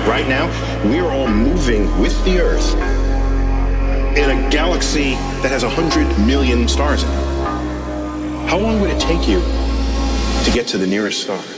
Right now, we are all moving with the Earth in a galaxy that has 100 million stars in it. How long would it take you to get to the nearest star?